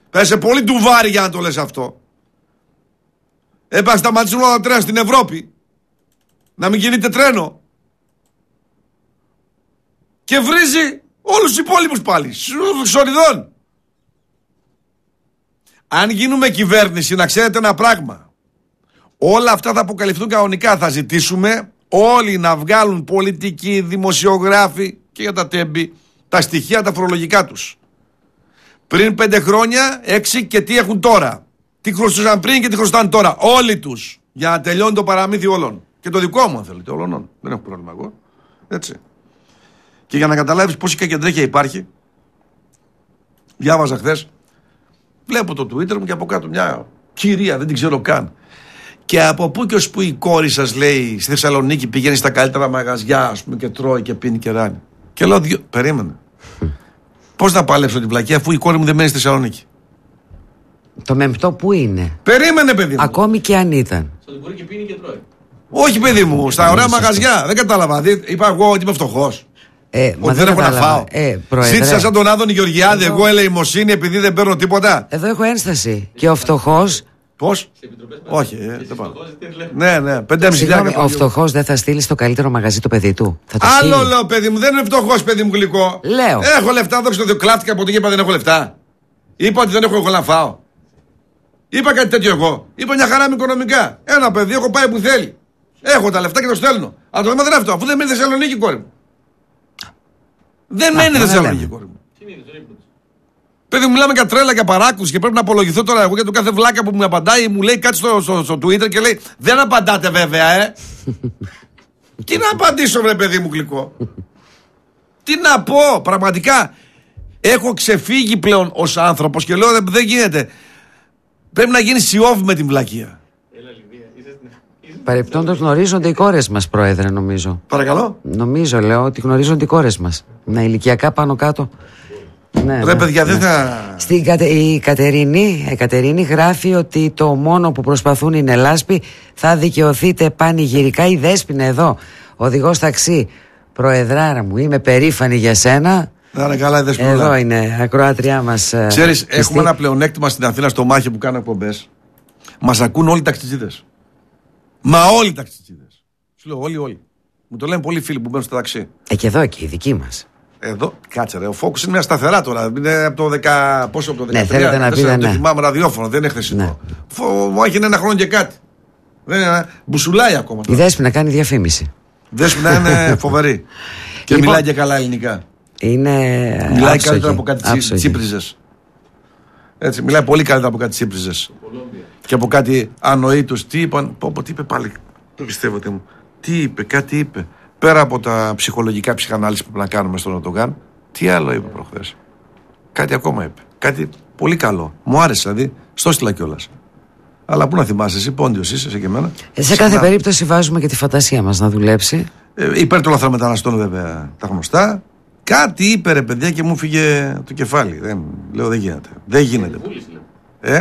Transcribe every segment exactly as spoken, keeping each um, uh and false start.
Πέσε πολύ τουβάρι για να το λες αυτό. Έπα σταματήσουν όλα τα τρένα στην Ευρώπη. Να μην κινείται τρένο. Και βρίζει όλους τους υπόλοιπους πάλι. Σοριδών. Αν γίνουμε κυβέρνηση, να ξέρετε ένα πράγμα. Όλα αυτά θα αποκαλυφθούν κανονικά. Θα ζητήσουμε όλοι να βγάλουν πολιτικοί, δημοσιογράφοι και για τα τέμπη τα στοιχεία τα φορολογικά τους. Πριν πέντε χρόνια, έξι και τι έχουν τώρα. Τι χρωστούσαν πριν και τι χρωστάνε τώρα. Όλοι τους. Για να τελειώνει το παραμύθι όλων. Και το δικό μου, αν θέλετε, όλων. Δεν έχω πρόβλημα εγώ. Έτσι. Και για να καταλάβεις πόση κακεντρέχεια υπάρχει, διάβαζα χθες. Βλέπω το Twitter μου και από κάτω μια κυρία, δεν την ξέρω καν. Και από πού και ως που η κόρη σας, λέει, στη Θεσσαλονίκη πηγαίνει στα καλύτερα μαγαζιά, ας πούμε, και τρώει και πίνει και ράνει. Και λέω, δυο... περίμενε. Πώς θα παλέψω την πλακία αφού η κόρη μου δεν μένει στη Θεσσαλονίκη? Το μεμπτό που είναι? Περίμενε, παιδί μου. Ακόμη και αν ήταν. Στο μπορεί και πίνει και τρώει. Όχι, παιδί μου, στα ωραία μαγαζιά. Δεν κατάλαβα. Είπα εγώ ότι είμαι φτωχός. Ε, ότι δεν έχω να φάω. Ε, Ζήτησα σαν τον Άδωνη Γεωργιάδη, εγώ ελεημοσύνη επειδή δεν παίρνω τίποτα. Εδώ έχω ένσταση. Και ο φτωχός. Πώς? Όχι, ε, δεν πάω. Ναι, ναι, πέντε χιλιάδες. Ο φτωχός δεν θα στείλει στο καλύτερο μαγαζί το παιδί του? Θα το Άλλο στείλει. λέω, παιδί μου, δεν είναι φτωχός, παιδί μου γλυκό. Λέω. Έχω λεφτά, δόξα τω Θεώ, κλάφτηκα από την είπα δεν έχω λεφτά. Είπα ότι δεν έχω εγώ να φάω. Είπα κάτι τέτοιο εγώ. Είπα μια χαρά με οικονομικά. Ένα παιδί, έχω πάει που θέλει. Έχω τα λεφτά και το στέλνω. Αλλά το θέμα δεν είναι αυτό, αφού δεν μένει Θεσσαλονίκη, κόρη μου. Δεν μένει Θεσσαλονίκη, κόρη μου. Παιδί μου, μιλάμε για τρέλα και παράκουση και πρέπει να απολογηθώ τώρα εγώ για τον κάθε βλάκα που μου απαντάει. Μου λέει κάτι στο, στο, στο Twitter και λέει δεν απαντάτε βέβαια, ε. Τι να απαντήσω, βρε παιδί μου γλυκό. Τι να πω, πραγματικά. Έχω ξεφύγει πλέον ως άνθρωπος και λέω δεν γίνεται. Πρέπει να γίνει σιόβ με την βλακεία. Παρεπτόντως γνωρίζονται οι κόρες μας, πρόεδρε, νομίζω. Παρακαλώ. Νομίζω, λέω, ότι γνωρίζονται οι κόρες μας. Να ηλικιακά πάνω κάτω. Ναι, ρε ναι, παιδιά, ναι. δεν θα. Στην Κατε... Η Κατερίνη, η Κατερίνη γράφει ότι το μόνο που προσπαθούν είναι λάσπη. Θα δικαιωθείτε πανηγυρικά. Η Δέσποινα εδώ, οδηγός ταξί. Προεδράρα μου, είμαι περήφανη για σένα. Να είναι καλά, η Δέσποινα. Εδώ είναι, ακροάτριά μας. Ξέρεις, έχουμε ένα πλεονέκτημα στην Αθήνα στο μάχη που κάνω εκπομπές. Μας ακούν όλοι οι ταξιτζίδες. Μα όλοι οι ταξιτζίδες. Σου λέω όλοι, όλοι. Μου το λένε πολλοί φίλοι που μπαίνουν στο ταξί. Ε, και εδώ και οι δικοί μας. Εδώ, κάτσε ρε, ο Focus είναι μια σταθερά τώρα. Είναι από το δέκα, πόσο από το δεκατρία. Ναι, θέλετε να πείτε, ναι. ναι. Το θυμάμαι ραδιόφωνο, δεν είναι χθεσινό. Ναι. Μου έχει ένα χρόνο και κάτι. Δεν είναι, μπουσουλάει ακόμα. Η Δέσποινα κάνει διαφήμιση. Δέσποινα είναι φοβερή. Και λοιπόν, μιλάει και καλά ελληνικά. Είναι. Μιλάει άψογη, καλύτερα από κάτι τσίπριζες. Έτσι, μιλάει πολύ καλύτερα από κάτι τσίπριζες. Και από κάτι ανοήτους. Τι είπαν, πω, πω, τι είπε πάλι. Το πιστεύετε μου. Τι είπε, κάτι είπε. Πέρα από τα ψυχολογικά ψυχανάλυση που πρέπει να κάνουμε στον Ορτογκάν, τι άλλο είπε προχθές? Κάτι ακόμα είπε. Κάτι πολύ καλό. Μου άρεσε δηλαδή. Στο έστειλα κιόλας. Αλλά πού να θυμάσαι, εσύ πόντιος είσαι, εσύ και εμένα. Ε, σε κάθε περίπτωση βάζουμε και τη φαντασία μας να δουλέψει. Ε, υπέρ των λαθρομεταναστών, βέβαια, τα γνωστά. Κάτι είπε ρε παιδιά και μου φύγε το κεφάλι. Δεν, λέω δεν γίνεται. Δεν γίνεται. Ε?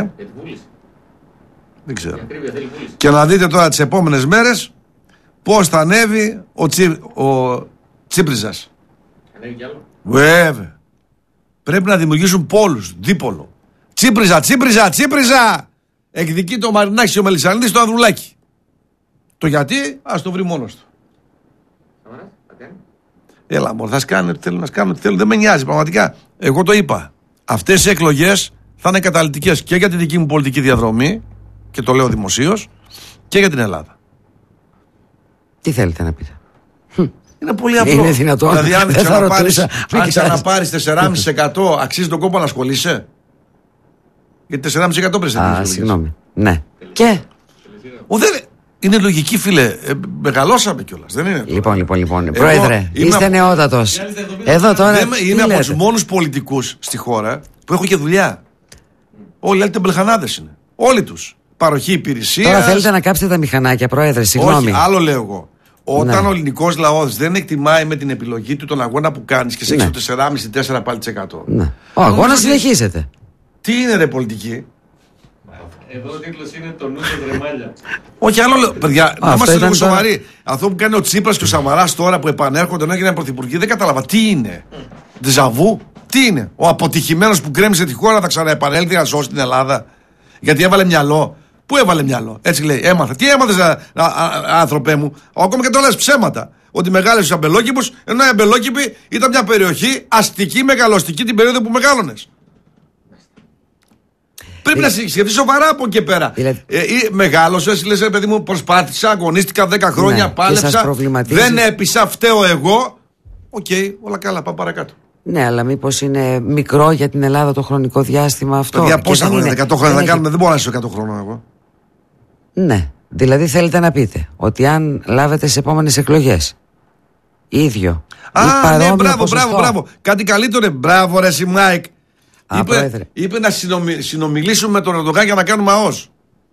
Δεν ξέρω. Και να δείτε τώρα τις επόμενες μέρες πώς θα ανέβει ο, Τσι, ο Τσίπριζας. Ανέβει κι άλλο. Βέβαια. Πρέπει να δημιουργήσουν πόλους, δίπολο. Τσίπριζα, Τσίπριζα, Τσίπριζα. Εκδικεί το Μαρινάκη ο Μελισσανίδης στο Ανδρουλάκι. Το γιατί, ας το βρει μόνος του. Έλα μωρέ, θα σκάνε ό,τι θέλουν να σκάνε ό,τι θέλουν. Δεν με νοιάζει πραγματικά. Εγώ το είπα. Αυτές οι εκλογές θα είναι καταλυτικές και για τη δική μου πολιτική διαδρομή, και το λέω δημοσίως, και για την Ελλάδα. Τι θέλετε να πείτε? Είναι πολύ απλό. Είναι δυνατόν? Δηλαδή, αν δεν θα ρωτούσα. Αν ξαναπάρεις τέσσερα κόμμα πέντε τοις εκατό, αξίζει τον κόπο να ασχολείσαι? Γιατί τέσσερα κόμμα πέντε τοις εκατό πρέπει να Α, συγγνώμη. Ναι. Και. Ο, δεν... Είναι λογική, φίλε. Ε, μεγαλώσαμε κιόλας. Δεν είναι. Λοιπόν, λοιπόν, λοιπόν. Πρόεδρε, είστε από... νεότατος. Εδώ τώρα. Δεν... Είμαι από τους μόνους πολιτικούς στη χώρα που έχουν και δουλειά. Όλοι οι άλλοι τεμπελχανάδες είναι. Όλοι τους. Παροχή υπηρεσίας. Τώρα θέλετε να κάψετε τα μηχανάκια, πρόεδρε, συγγνώμη. Όχι, άλλο λέω εγώ. Όταν ναι. ο ελληνικός λαός δεν εκτιμάει με την επιλογή του τον αγώνα που κάνεις και σε έχεις ναι. το τέσσερα κόμμα πέντε με τέσσερα πάλι τοις εκατό. Ναι. Ο αγώνας συνεχίζεται. Τι είναι ρε πολιτική? Εδώ ο τίτλος είναι το νου του Δρεμάλια. Όχι, άλλο λέω. Παιδιά, να είμαστε λίγο ήταν σοβαροί. Αυτό που κάνει ο Τσίπρας και ο Σαμαράς τώρα που επανέρχονται να έγιναν πρωθυπουργοί, δεν κατάλαβα. Τι είναι. Ντεζαβού, τι είναι. Ο αποτυχημένος που γκρέμισε τη χώρα θα ξαναεπανέλθει να σώσει την Ελλάδα. Γιατί έβαλε μυαλό. Πού έβαλε μυαλό. Έτσι λέει. Έμαθε. Τι έμαθε, άνθρωπέ μου. Ακόμα και το λες ψέματα. Ότι μεγάλωσε αμπελόκηπους, ενώ οι αμπελόκηποι ήταν μια περιοχή αστική, μεγαλοστική την περίοδο που μεγάλωνες. Πρέπει να σκεφτεί σοβαρά από εκεί πέρα. Δηλαδή... Ε, Μεγάλωσε, λες ρε παιδί μου, προσπάθησα, αγωνίστηκα δέκα χρόνια, ναι, πάλεψα. Δεν έπεισα, φταίω εγώ. Οκ, okay, όλα καλά, πάμε παρακάτω. Ναι, αλλά μήπως είναι μικρό για την Ελλάδα το χρονικό διάστημα αυτό. Για πόσα χρόνια, είναι... εκατό χρόνια δεν θα κάνουμε, δεν μπορώ να ζήσω εκατό χρόνια εγώ. Ναι, δηλαδή θέλετε να πείτε ότι αν λάβετε στις επόμενες εκλογές ίδιο. Α, ναι, μπράβο, μπράβο, μπράβο. Κάτι καλύτερο, μπράβο, ρε εσύ Μάικ. Α, είπε, είπε να συνομι, συνομιλήσουμε με τον Ερντογάν για να κάνουμε ΑΟΣ.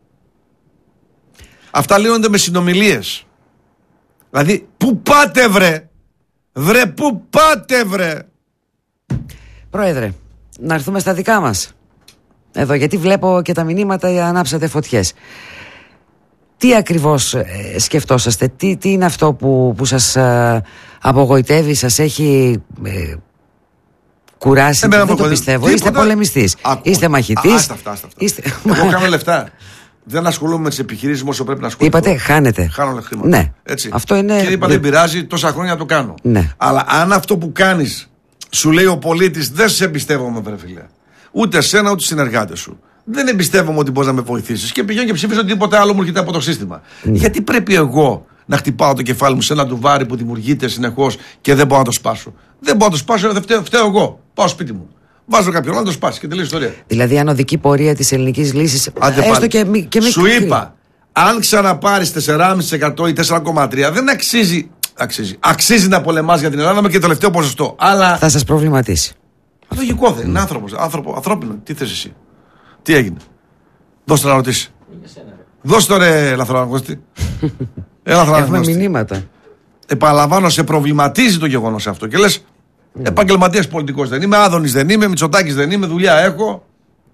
Αυτά λύνονται με συνομιλίες. Δηλαδή, πού πάτε βρε. Βρε, πού πάτε βρε. Πρόεδρε, να έρθουμε στα δικά μας. Εδώ, γιατί βλέπω και τα μηνύματα ανάψατε φωτιές. Τι ακριβώς ε, σκεφτόσαστε, τι, τι είναι αυτό που, που σας ε, απογοητεύει, σας έχει ε, κουράσει, δεν το πιστεύω. Είστε πολεμιστής, είστε μαχητής. Άστα αυτά, άστα αυτά. Είστε... Εγώ κάνω λεφτά. Δεν ασχολούμαι με τις επιχειρήσεις όσο πρέπει να ασχοληθώ. Είπατε, χάνετε. Χάνω χρήματα. Ναι. Έτσι. Αυτό είναι... Και είπα, δεν πειράζει, τόσα χρόνια το κάνω. Ναι. Αλλά αν αυτό που κάνεις σου λέει ο πολίτης, δεν σε εμπιστεύομαι, βρε φίλε. Ούτε εσένα, ούτε συνεργάτες σου. Δεν εμπιστεύομαι ότι μπορείς να με βοηθήσεις. Και πηγαίνω και ψηφίζω οτιδήποτε άλλο μου έρχεται από το σύστημα. Mm. Γιατί πρέπει εγώ να χτυπάω το κεφάλι μου σε ένα ντουβάρι που δημιουργείται συνεχώς και δεν μπορώ να το σπάσω. Δεν μπορώ να το σπάσω, δεν φταίω, φταίω εγώ. Πάω σπίτι μου. Βάζω κάποιον να το σπάσει και τελείω ιστορία. Δηλαδή, αν οδική πορεία της ελληνικής λύσης. Έστω και, μη, και μη... Σου είπα, αν ξαναπάρεις τέσσερα κόμμα πέντε τοις εκατό ή τέσσερα κόμμα τρία τοις εκατό δεν αξίζει. Αξίζει. Αξίζει να πολεμάς για την Ελλάδα με και το τελευταίο ποσοστό. Αλλά... θα σας προβληματίσει. Λογικό δεν είναι. Άνθρωπος. Άνθρωπο, ανθρώπινο. Τι θες εσύ. Τι έγινε. Δώστε να ρωτήσει. Δώστε ρε λαθροαναγνώστη. Έχουμε μηνύματα. Επαναλαμβάνω, σε προβληματίζει το γεγονός αυτό. Και λες, mm. επαγγελματίας πολιτικός δεν είμαι, Άδωνης δεν είμαι, Μητσοτάκης δεν είμαι, δουλειά έχω.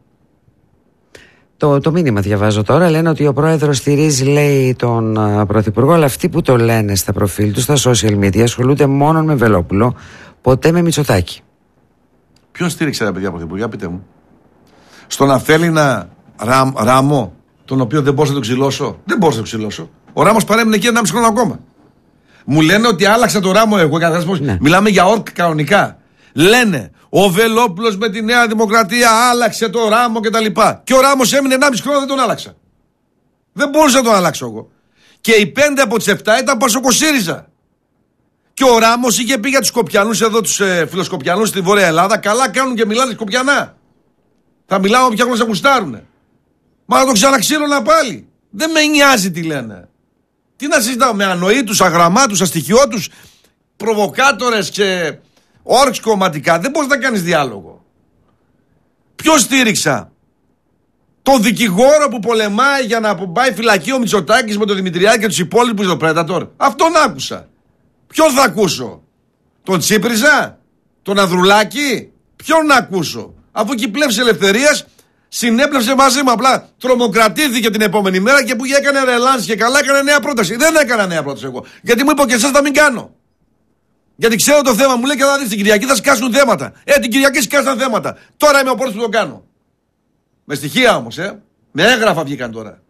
Το, το μήνυμα διαβάζω τώρα. Λένε ότι ο πρόεδρος στηρίζει, λέει, τον uh, πρωθυπουργό, αλλά αυτοί που το λένε στα προφίλ του, στα social media, ασχολούνται μόνο με Βελόπουλο, ποτέ με Μητσοτάκη. Ποιον στήριξε, ρε παιδιά, πρωθυπουργά, πείτε μου. Στο να θέλει ένα ράμ, ράμο, τον οποίο δεν μπορούσα να τον ξυλώσω. Δεν μπορούσα να τον ξυλώσω. Ο Ράμος παρέμεινε εκεί ενάμιση χρόνο ακόμα. Μου λένε ότι άλλαξα το Ράμο εγώ. Ναι. Μιλάμε για όρκ κανονικά. Λένε ο Βελόπουλος με τη Νέα Δημοκρατία άλλαξε το Ράμο κτλ. Και, και ο Ράμος έμεινε ενάμιση χρόνο, δεν τον άλλαξα. Δεν μπορούσα να τον αλλάξω εγώ. Και οι πέντε από τις επτά ήταν Πασοκοσύριζα. Και ο Ράμος είχε πει για τους Σκοπιανούς εδώ, τους ε, φιλοσκοπιανούς στη Βόρεια Ελλάδα. Καλά κάνουν και μιλάνε Σκοπιανά. Θα μιλάω όποια γλώσσα γουστάρουνε. Μα να το ξαναξύρωνα πάλι. Δεν με νοιάζει τι λένε. Τι να συζητάω με ανοήτους, αγραμμάτους, αστοιχειώτους, προβοκάτορες και όρξ κομματικά. Δεν μπορείς να κάνεις διάλογο. Ποιο στήριξα? Τον δικηγόρο που πολεμάει για να πάει φυλακή ο Μητσοτάκης με τον Δημητριάδη και τους υπόλοιπους το Πρέτατορ. Αυτόν άκουσα. Ποιον θα ακούσω? Τον Τσίπριζα? Τον Ανδρουλάκη? Ποιον να ακούσω? Αφού εκεί πλεύση ελευθερίας συνέπλευσε μαζί μου. Απλά τρομοκρατήθηκε την επόμενη μέρα και που έκανε ρελάνς και καλά έκανε νέα πρόταση. Δεν έκανα νέα πρόταση εγώ. Γιατί μου είπε και εσάς να μην κάνω. Γιατί ξέρω το θέμα μου, λέει και θα δεις την Κυριακή θα σκάσουν θέματα. Ε, την Κυριακή σκάσαν θέματα. Τώρα είμαι ο πρώτος που το κάνω. Με στοιχεία όμως, ε. Με έγγραφα βγήκαν τώρα.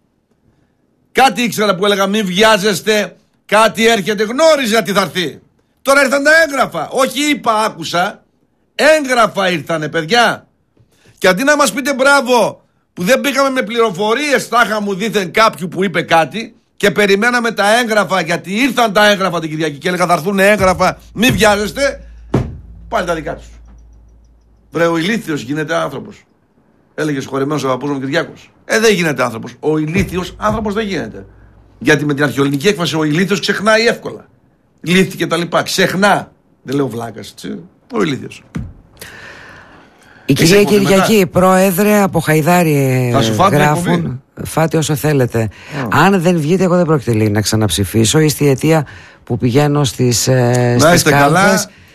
Κάτι ήξερα που έλεγα μην βιάζεστε. Κάτι έρχεται, γνώριζα τι θα έρθει. Τώρα ήρθαν τα έγγραφα. Όχι είπα, άκουσα. Έγγραφα ήρθανε, παιδιά. Και αντί να μας πείτε μπράβο που δεν πήγαμε με πληροφορίες, τάχα μου δήθεν κάποιου που είπε κάτι και περιμέναμε τα έγγραφα, γιατί ήρθαν τα έγγραφα την Κυριακή και έλεγα θα έρθουν έγγραφα, μη βιάζεστε, πάλι τα δικά τους. Βρε, ο ηλίθιος γίνεται άνθρωπος. Έλεγε συγχωρεμένος ο παππούς μου Κυριάκος. Ε, δεν γίνεται άνθρωπος. Ο ηλίθιος άνθρωπος δεν γίνεται. Γιατί με την αρχαιολινική έκφραση ο ηλίθιος ξεχνάει εύκολα. Λύθη και τα λοιπά. Ξεχνά. Δεν λέω βλάκας, έτσι. Ο ηλίθιος. Η κυρία Κυριακή, μετά. Πρόεδρε, από Χαϊδάρι γράφουν. Φάτε όσο θέλετε. Oh. Αν δεν βγείτε, εγώ δεν πρόκειται λέει, να ξαναψηφίσω. Είστε η αιτία που πηγαίνω στις, ε, στις κάλπες.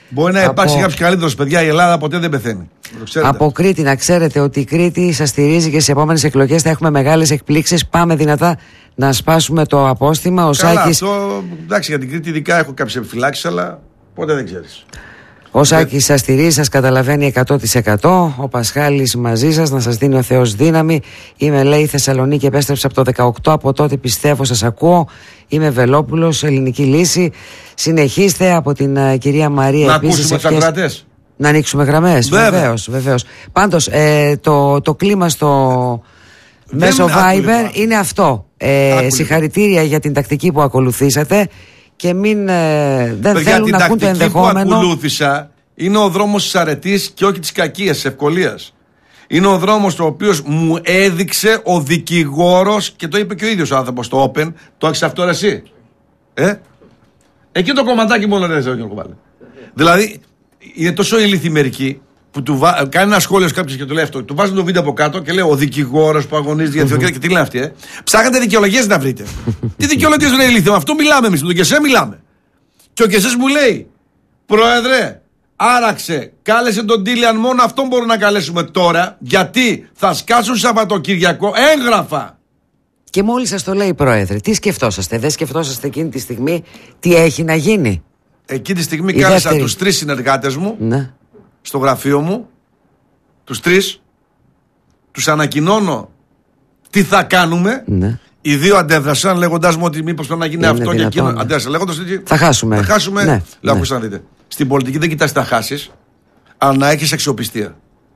Μπορεί να υπάρξει από... κάποιο καλύτερο, παιδιά. Η Ελλάδα ποτέ δεν πεθαίνει. Από Κρήτη, να ξέρετε ότι η Κρήτη σας στηρίζει και στις επόμενες εκλογές θα έχουμε μεγάλες εκπλήξεις. Πάμε δυνατά να σπάσουμε το απόστημα. Ο Καλά, Σάκης... αυτό, εντάξει, για την Κρήτη ειδικά έχω κάποιες επιφυλάξεις, αλλά ποτέ δεν ξέρεις. Ο Σάκης σας στηρίζει, σας καταλαβαίνει εκατό τοις εκατό. Ο Πασχάλης μαζί σας, να σας δίνει ο Θεός δύναμη. Είμαι, λέει, Θεσσαλονίκη, επέστρεψα από το δεκαοκτώ. Από τότε πιστεύω, σας ακούω. Είμαι Βελόπουλος, Ελληνική Λύση. Συνεχίστε από την uh, κυρία Μαρία. Να επίσης, ακούσουμε τους ακροατές. Να ανοίξουμε γραμμές. Βεβαίως, βεβαίως. Πάντως, ε, το, το κλίμα στο δεν μέσω Viber είναι αυτό. Ε, συγχαρητήρια για την τακτική που ακολουθήσατε. Και μην, ε, δεν Παιδιά, θέλουν να ακούν το ενδεχόμενο. Την τακτική που ακολούθησα είναι ο δρόμος της αρετής και όχι της κακίας, της ευκολίας. Είναι ο δρόμος ο οποίος μου έδειξε ο δικηγόρος, και το είπε και ο ίδιος ο άνθρωπος στο Open. Το έχεις αυτό εσύ. Ε? Εκεί το κομματάκι μόνο δεν ξέρω Γιώργο Βάλε. Δηλαδή είναι τόσο ηλίθιοι μερικοί που του βα... κάνει ένα σχόλιο κάποιος και του λέει αυτό. Του βάζουν το βίντεο από κάτω και λέει ο δικηγόρος που αγωνίζεται για τη δικαιοσύνη. Και τι λένε αυτοί, ε? Ψάχνετε δικαιολογίες να βρείτε. Τι δικαιολογίες λέει ηλίθιο, αυτό μιλάμε εμείς. Με τον Κεσέ μιλάμε. Και ο Κεσές μου λέει, Πρόεδρε, άραξε, κάλεσε τον Τίλιαν, μόνο αυτόν μπορούμε να καλέσουμε τώρα, γιατί θα σκάσουν Σαββατοκύριακο έγγραφα. Και μόλις σας το λέει, Πρόεδρε, τι σκεφτόσαστε, δεν σκεφτόσαστε εκείνη τη στιγμή τι έχει να γίνει? Εκείνη τη στιγμή κάλεσα δεύτερη... τους τρεις συνεργάτες μου, ναι, στο γραφείο μου, τους τρεις, τους ανακοινώνω τι θα κάνουμε. Ναι. Οι δύο αντέδρασαν λέγοντας μου ότι μήπως πρέπει να γίνει είναι αυτό δυνατόν, και εκείνο. Ναι. Αντέδρασαν λέγοντας ότι θα χάσουμε. Θα χάσουμε. Ναι. Λέω, ναι. να δείτε. Στην πολιτική δεν κοιτάς να χάσεις, αλλά να έχεις αξιοπιστία.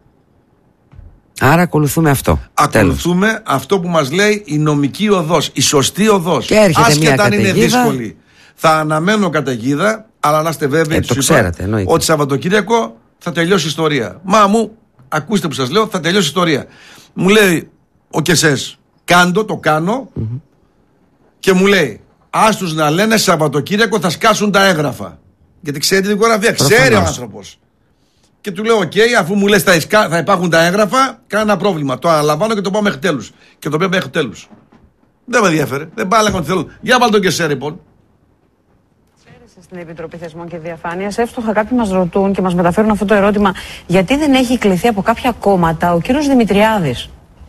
Άρα ακολουθούμε αυτό. Ακολουθούμε τέλος. Αυτό που μας λέει η νομική οδός, η σωστή οδός. Και έρχεται άσχετα μια αν είναι δύσκολη. Θα αναμένω καταιγίδα, αλλά να είστε βέβαιοι ε, το ξέρατε, είπα, ότι Σαββατοκύριακο θα τελειώσει η ιστορία. Μα μου, ακούστε που σας λέω, θα τελειώσει η ιστορία. Μου λέει ο Κεσές, κάντο, το κάνω, mm-hmm. και μου λέει, άστους να λένε Σαββατοκύριακο θα σκάσουν τα έγγραφα. Γιατί ξέρει τη δικογραφία, ξέρει ο άνθρωπος. Και του λέω: οκ, okay, αφού μου λες θα, θα υπάρχουν τα έγγραφα, κανένα πρόβλημα. Το αναλαμβάνω και το πάω μέχρι τέλους. Και το πάω μέχρι τέλους. Δεν με ενδιαφέρε. Δεν πάει να θέλω. Για βάλω τον Κεσέ, λοιπόν. Στην Επιτροπή Θεσμών και Διαφάνειας, εύστοχα κάποιοι μας ρωτούν και μας μεταφέρουν αυτό το ερώτημα, γιατί δεν έχει κληθεί από κάποια κόμματα ο κύριος Δημητριάδης.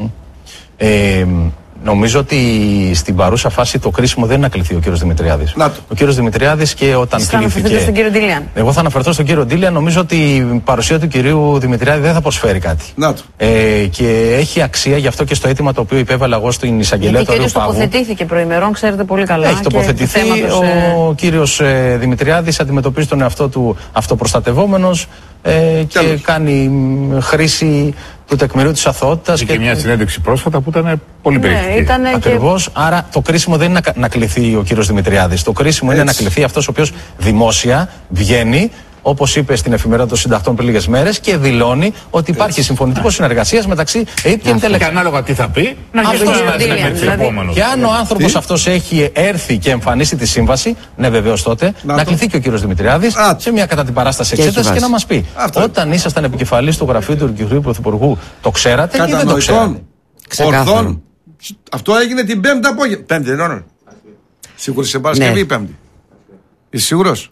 Ε, νομίζω ότι στην παρούσα φάση το κρίσιμο δεν είναι να κληθεί ο κύριος Δημητριάδης. Ο κύριος Δημητριάδης και όταν Εσύ κλήθηκε. Θα αναφερθείτε στον κύριο Ντίλιαν. Εγώ θα αναφερθώ στον κύριο Ντίλιαν. Νομίζω ότι η παρουσία του κυρίου Δημητριάδη δεν θα προσφέρει κάτι. Να το. Ε, και έχει αξία γι' αυτό και στο αίτημα το οποίο υπέβαλα εγώ στην εισαγγελέα του Αριού Πάγου. Γιατί τοποθετήθηκε προημερών, ξέρετε πολύ καλά. Έχει τοποθετηθεί. Ο ε... κύριος ε, Δημητριάδης αντιμετωπίζει τον εαυτό του αυτοπροστατευόμενος ε, και Τέλος. κάνει χρήση του τεκμηρίου της αθωότητας. Και, και μια συνέντευξη πρόσφατα που ήταν πολύ ναι, περιεκτική. Ακριβώς. Και... Άρα το κρίσιμο δεν είναι να, να κληθεί ο κύριος Δημητριάδης. Το κρίσιμο Έτσι. είναι να κληθεί αυτός ο οποίος δημόσια βγαίνει, όπως είπε στην εφημερίδα των συντακτών πριν λίγες μέρες, και δηλώνει ότι υπάρχει Έτσι. συμφωνητικό συνεργασίας μεταξύ ΕΕΠ και Εντελεχ. Και ανάλογα τι θα πει, να αρχίσει να επόμενο. Και αν ο άνθρωπος αυτός έχει έρθει και εμφανίσει τη σύμβαση, ναι, βεβαίως τότε, να, να κληθεί και ο κύριος Δημητριάδης σε μια κατά την παράσταση εξέταση και, και να μας πει. Αυτό. Όταν ήσασταν επικεφαλής του γραφείου του κυρίου Πρωθυπουργού, το ξέρατε ή δεν το ξέρατε? Ορθών. Αυτό έγινε την Πέμπτη απόγευμα. Πέμπτη, δεν είναι. Σίγουρος σε Παρασκευή ή Πέμπτη? Είσαι σίγουρος?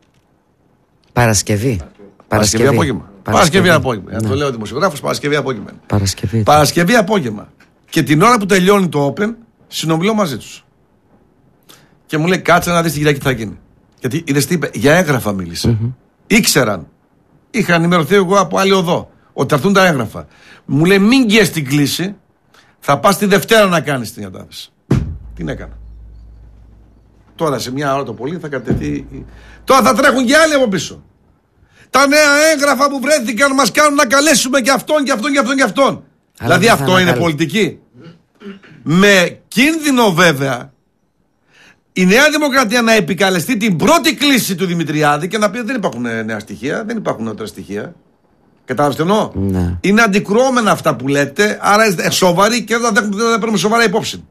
Παρασκευή. Παρασκευή απόγευμα. Παρασκευή απόγευμα. Ναι. Το λέω ο δημοσιογράφος, Παρασκευή απόγευμα. Παρασκευή. Παρασκευή απόγευμα. Και την ώρα που τελειώνει το Open, συνομιλώ μαζί τους. Και μου λέει: κάτσε να δεις την Κυριακή τι θα γίνει. Γιατί είδες τι είπε, για έγγραφα μίλησε. Mm-hmm. Ήξεραν. Είχα ενημερωθεί εγώ από άλλη οδό ότι θα έρθουν τα έγγραφα. Μου λέει: μην γκες την κλίση, θα πας τη Δευτέρα να κάνεις την κατάθεση. Την έκανα. Τώρα σε μια ώρα το πολύ θα κατεθεί. Τώρα θα τρέχουν και άλλοι από πίσω. Τα νέα έγγραφα που βρέθηκαν μας κάνουν να καλέσουμε και αυτόν και αυτόν και αυτόν και αυτόν. Αλλά δηλαδή αυτό είναι καλύ. πολιτική. Με κίνδυνο βέβαια η Νέα Δημοκρατία να επικαλεστεί την πρώτη κλίση του Δημητριάδη και να πει δεν υπάρχουν νέα στοιχεία, δεν υπάρχουν νεότερα στοιχεία. Κατάλαβες τι εννοώ? Ναι. Είναι αντικρουόμενα αυτά που λέτε, άρα είστε σοβαροί και δεν τα παίρνουμε σοβαρά υπόψη.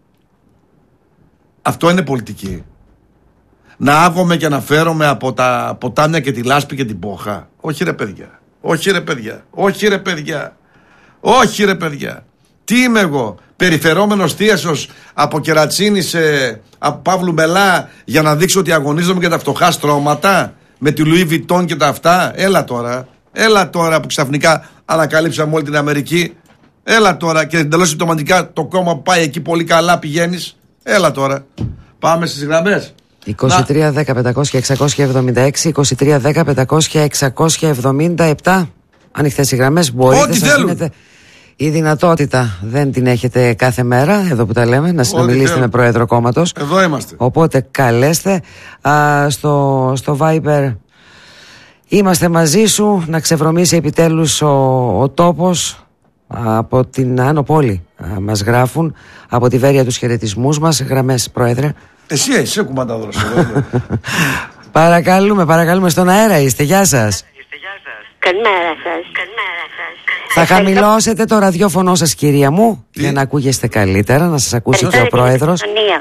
Αυτό είναι πολιτική. Να άγομαι και να φέρομαι από τα ποτάμια και τη λάσπη και την πόχα. Όχι ρε παιδιά. Όχι ρε παιδιά. Όχι ρε παιδιά. Όχι ρε παιδιά. Τι είμαι εγώ? Περιφερόμενος θίασος από Κερατσίνη σε από Παύλου Μπελά για να δείξω ότι αγωνίζομαι για τα φτωχά στρώματα? με τη Louis Vuitton και τα αυτά. Έλα τώρα. Έλα τώρα που ξαφνικά ανακαλύψαμε όλη την Αμερική. Έλα τώρα και εντελώς συμπτωματικά το κόμμα που πάει εκεί πολύ καλά πηγαίνεις. Έλα τώρα. Πάμε στις γραμμές. είκοσι τρία δέκα πεντακόσια εξακόσια εβδομήντα έξι, είκοσι τρία δέκα πεντακόσια εξακόσια εβδομήντα επτά. Ανοιχτές οι γραμμές, μπορείτε, σας δίνετε η δυνατότητα, δεν την έχετε κάθε μέρα, εδώ που τα λέμε, να συνομιλήσετε με πρόεδρο κόμματος. Εδώ είμαστε. Οπότε καλέστε α, στο, στο Viber. Είμαστε μαζί σου, να ξεβρωμίσει επιτέλους ο, ο τόπος. Από την Άνω Πόλη α, μας γράφουν, από τη Βέρεια τους χαιρετισμούς μας. Γραμμές, πρόεδρε. Εσύ, εσύ κουμανταδόρος. Παρακαλούμε, παρακαλούμε, στον αέρα είστε, γεια σας. Καλημέρα σας. Θα χαμηλώσετε το ραδιόφωνο σας, κυρία μου, Τι? για να ακούγεστε καλύτερα, να σας ακούσει και ο πρόεδρος.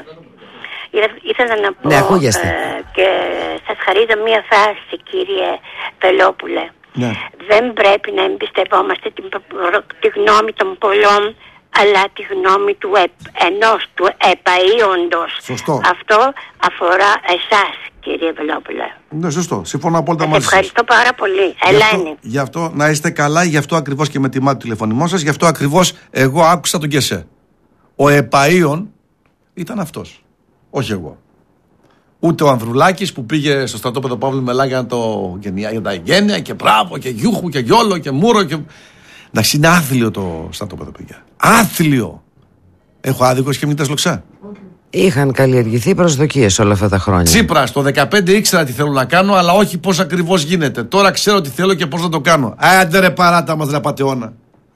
Ήθελα να πω ναι, ακούγεστε. Ε, και σας χαρίζω μία φράση, κύριε Πελόπουλε. Ναι. Δεν πρέπει να εμπιστευόμαστε την, τη γνώμη των πολλών, αλλά τη γνώμη του ε, ενός του επαΐοντος. Σωστό. Αυτό αφορά εσάς, κύριε Πελόπουλε. Ναι, σωστό. Συμφωνώ απόλυτα μαζί σας. Ευχαριστώ πάρα πολύ. Ελένη. Γι' αυτό να είστε καλά, γι' αυτό ακριβώς και με τιμά το τηλεφωνημό σας, γι' αυτό ακριβώς εγώ άκουσα τον Κεσέ. Ο επαΐων ήταν αυτός. Όχι εγώ. Ούτε ο Ανδρουλάκης που πήγε στο στρατόπεδο Παύλου Μελά για, το, για τα γένεια και μπράβο και γιούχου και γιόλο και μούρο και... Εντάξει, είναι άθλιο το στρατόπεδο, παιδιά. Άθλιο. Έχω άδικο και μνήτες λοξά. Είχαν καλλιεργηθεί προσδοκίες όλα αυτά τα χρόνια. Τσίπρας, το δεκαπέντε ήξερα τι θέλω να κάνω, αλλά όχι πώς ακριβώς γίνεται. Τώρα ξέρω τι θέλω και πώς να το κάνω. Άντε ρε παράτα μας, ρε πατεώνα.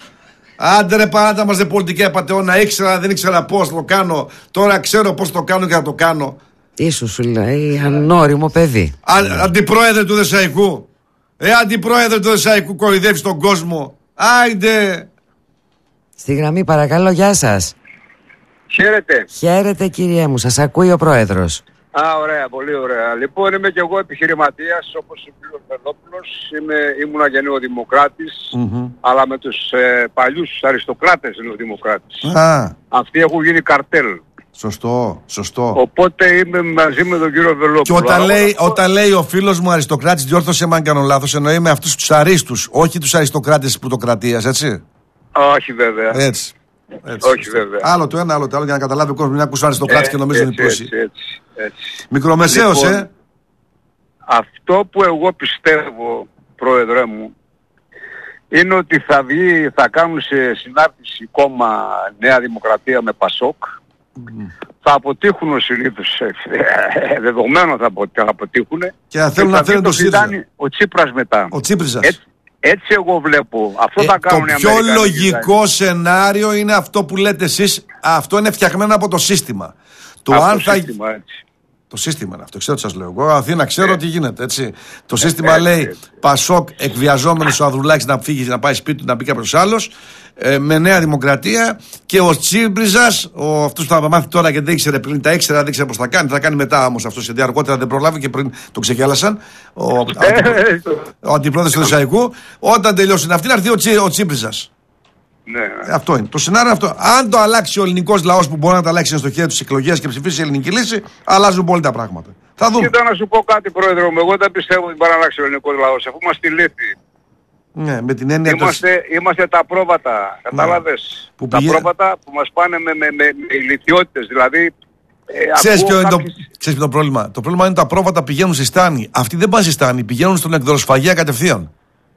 Άντε ρε παράτα μας, ρε πολιτική απατεώνα. Ήξερα, δεν ήξερα πώς το κάνω. Τώρα ξέρω πώς το κάνω και θα το κάνω. Ίσως σου λέει ανώριμο παιδί. Α, αντιπρόεδρε του Δεσσαϊκού. Ε, αντιπρόεδρε του Δεσσαϊκού, κοροϊδεύεις τον κόσμο. Άιντε. Στη γραμμή, παρακαλώ, γεια σας. Χαίρετε. Χαίρετε, κύριέ μου, σας ακούει ο πρόεδρος. Α, ωραία, πολύ ωραία. Λοιπόν, είμαι και εγώ επιχειρηματίας, όπως ο κ. Πελόπουλος. Ήμουνα και νεοδημοκράτης, mm-hmm. αλλά με τους ε, παλιούς αριστοκράτες νεοδημοκράτης. Α. Αυτοί έχουν γίνει καρτέλ. Σωστό, σωστό. Οπότε είμαι μαζί με τον κύριο Βελόπουλο. Και όταν λέει, αυτό... όταν λέει ο φίλος μου αριστοκράτης, διόρθωσε με αν κάνω λάθος, εννοεί με αυτούς τους αρίστους, όχι τους αριστοκράτες της πλουτοκρατίας, έτσι. Όχι βέβαια. Έτσι. Έτσι, όχι βέβαια. Άλλο το ένα, άλλο το άλλο, για να καταλάβει ο κόσμος. Μην ακούσει αριστοκράτη ε, και νομίζει είναι πλούσιοι. Έτσι, έτσι, έτσι. Μικρομεσαίος, λοιπόν, ε. Αυτό που εγώ πιστεύω, πρόεδρε μου, είναι ότι θα βγει, θα κάνουν σε συνάρτηση κόμμα Νέα Δημοκρατία με Πασόκ. Mm. Θα αποτύχουν ως συνήθως, δεδομένο θα αποτύχουν. Και θα θέλουν να φέρουν το ΣΥΡΙΖΑ. Ο Τσίπρας μετά. Ο Τσίπριζας. Έτσι, έτσι εγώ βλέπω. Αυτό ε, θα κάνουν οι Αμερικανοί. Το πιο λογικό δηλαδή. σενάριο είναι αυτό που λέτε εσείς. Αυτό είναι φτιαγμένο από το σύστημα. Το από αν το θα... σύστημα, έτσι. Το σύστημα είναι αυτό, ξέρω τι σας λέω. Εγώ Αθήνα ξέρω ε. τι γίνεται, έτσι. Το σύστημα ε, λέει ε, ε. Πασόκ εκβιαζόμενος ο Ανδρουλάκης να φύγει, να πάει σπίτι του, να μπει κάποιος άλλος. Ε, με Νέα Δημοκρατία και ο Τσίπριζας, ο, αυτός που θα μάθει τώρα και δεν ήξερε πριν, τα ήξερα, δεν ήξερε πώς θα κάνει. Θα κάνει μετά όμως αυτό, γιατί αργότερα δεν προλάβει και πριν το ξεκέλασαν. Ο, ο, ο αντιπρόεδρος του Δεσσαϊκού. Όταν τελειώσουν αυτοί, να έρθει ο, Τσι, ο Τσίπριζας. Ναι. Ε, αυτό είναι. Το σενάριο αυτό. Αν το αλλάξει ο ελληνικός λαός που μπορεί να τα αλλάξει στο χέρι του εκλογές και ψηφίσει η ελληνική λύση, αλλάζουν πολύ τα πράγματα. Θα δούμε. Κοίτα να σου πω κάτι, πρόεδρε μου. Εγώ δεν πιστεύω ότι μπορεί να αλλάξει ο ελληνικός λαός, αφού μας τη λύθη. Ναι, με την έννοια είμαστε, το... είμαστε τα πρόβατα, κατάλαβες. Ναι. Τα πήγε... πρόβατα που μας πάνε με, με, με, με ηλικιότητες, δηλαδή... Ε, Ξέρεις ποιο είναι κάποιες... το... το πρόβλημα. Το πρόβλημα είναι τα πρόβατα πηγαίνουν στη στάνη. Αυτοί δεν πάνε στη στάνη, πηγαίνουν στον εκδροσφαγεία κατευθείαν.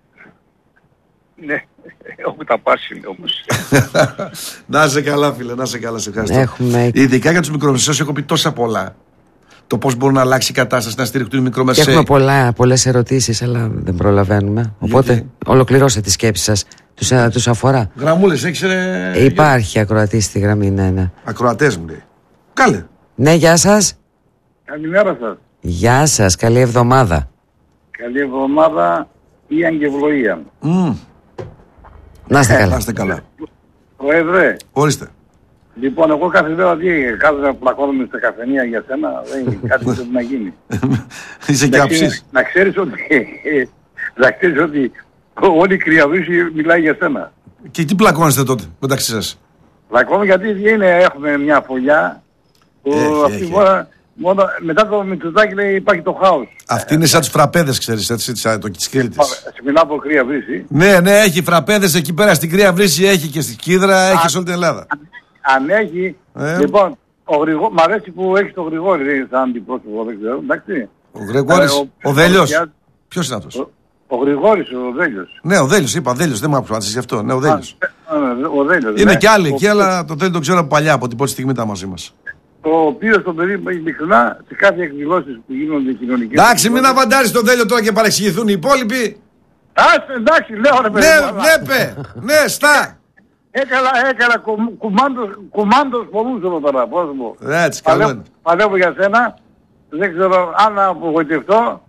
Ναι, όπου τα πας είναι όμως. Να είσαι καλά, φίλε, να είσαι καλά, σε ευχαριστώ. Έχουμε... Ειδικά για τους μικρομεσαίους έχω πει τόσα πολλά. Το πώς μπορεί να αλλάξει η κατάσταση, να στηριχτούν οι μικρομεσαίοι. Και έχουμε πολλά, πολλές ερωτήσεις, αλλά δεν προλαβαίνουμε. Οπότε γιατί... ολοκληρώστε τη σκέψη σας. Τους, α, τους αφορά. Γραμμούλες, έχεις... Ε... Υπάρχει ακροατής στη γραμμή, ναι, ναι. Ακροατές μου λέει. Κάλε. Ναι, γεια σας. Καλημέρα σας. Γεια σας, καλή εβδομάδα. Καλή εβδομάδα, Ιαν και ευλογία. Mm. Να είστε καλά. Να είστε καλά. Πρόεδρε. Ορίστε. Λοιπόν, εγώ κάθε λέω ότι κάθε πλακώνομαι στα καφενεία για σένα, δεν κάτι πρέπει να γίνει. Είσαι και αψής. Να ξέρεις ότι, να ξέρεις ότι όλη η Κρυαβήση μιλάει για σένα. Και τι πλακώνεστε τότε μεταξύ σας? Πλακώνω γιατί είναι, έχουμε μια φωλιά που αυτή τη φορά Μόνο, μετά το Μητσοτάκη λέει υπάρχει το χάος. Αυτή είναι σαν τους φραπέδες, ξέρεις, έτσι, το της Κρήτης. Σε μιλάω από Κρύα Βρύση. Ναι, ναι, έχει φραπέδες εκεί πέρα στην Κρύα Βρύση, έχει και στη Κίδρα, έχει σε όλη την Ελλάδα. Αν έχει, ε. λοιπόν, ο Γρηγό... μ' αρέσει που έχει το Γρηγόρη, δεν είναι σαν αντιπρόσωπο, δεν ξέρω, εντάξει. Ο Γρηγόρης, ο, ο Δέλιος. Ο... Ποιος είναι αυτός? Ο, ο Γρηγόρης, ο Δέλιος. Ναι, ο Δέλιος, είπα, ο Δέλιος, δεν μου άκουσα γι' αυτό. Ναι, ο Δέλιος. Ο Δέλιος, είναι ναι. και άλλοι εκεί, ο... αλλά το Δέλιο το ξέρω από παλιά, από την πρώτη στιγμή ήταν μαζί μας. Το οποίο στο παιδί ειλικρινά σε κάθε εκδηλώσεις που γίνονται κοινωνικές. Εντάξει, μην αβαντάρεις τον Δέλιο τώρα και παρεξηγηθούν οι υπόλοιποι. Α, εντάξει, λέω ρε παιδί. Ναι, βλέπε, ναι, στα. Έκανα, έκανα κουμάντος, κουμάντος πολλούς εδώ τώρα, πώς μου. Έτσι, καλό είναι. Παλεύω για σένα, δεν ξέρω αν απογοητευτώ,